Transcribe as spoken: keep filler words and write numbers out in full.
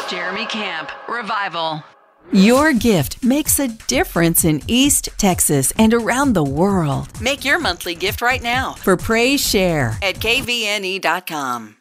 Jeremy Camp, Revival. Your gift makes a difference in East Texas and around the world. Make your monthly gift right now for Praise Share at K V N E dot com.